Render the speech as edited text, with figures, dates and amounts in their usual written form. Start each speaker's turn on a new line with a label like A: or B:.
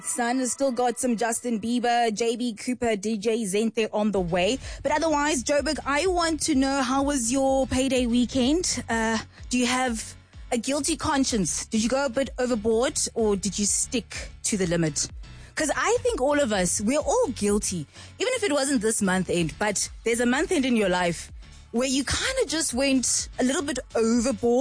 A: Sun has still got some Justin Bieber, JB Cooper, DJ Zente on the way. But otherwise, Joburg, I want to know, how was your payday weekend? Do you have a guilty conscience? Did you go a bit overboard or did you stick to the limit? Because I think all of us, we're all guilty. Even if it wasn't this month end, but there's a month end in your life where you kind of just went a little bit overboard.